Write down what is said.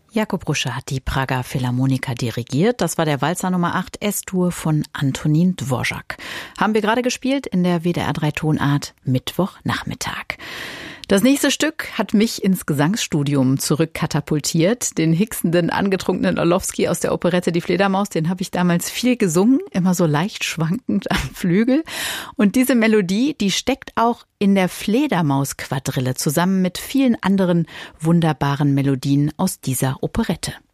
Jakub Ruscha hat die Prager Philharmoniker dirigiert. Das war der Walzer Nummer 8 S-Dur von Antonín Dvořák. Haben wir gerade gespielt in der WDR 3 Tonart Mittwochnachmittag. Das nächste Stück hat mich ins Gesangsstudium zurückkatapultiert. Den hicksenden, angetrunkenen Orlowski aus der Operette Die Fledermaus, den habe ich damals viel gesungen, immer so leicht schwankend am Flügel. Und diese Melodie, die steckt auch in der Fledermaus-Quadrille zusammen mit vielen anderen wunderbaren Melodien aus dieser Operette.